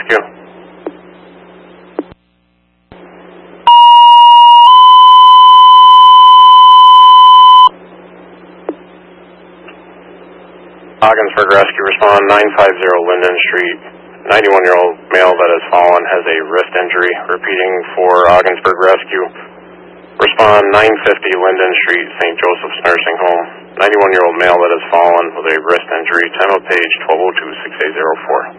Rescue. Ogdensburg Rescue, respond 950 Linden Street. 91-year-old male that has fallen has a wrist injury. Repeating for Ogdensburg Rescue, respond 950 Linden Street, St. Joseph's Nursing Home. 91-year-old male that has fallen with a wrist injury. Time of page 1202-6804.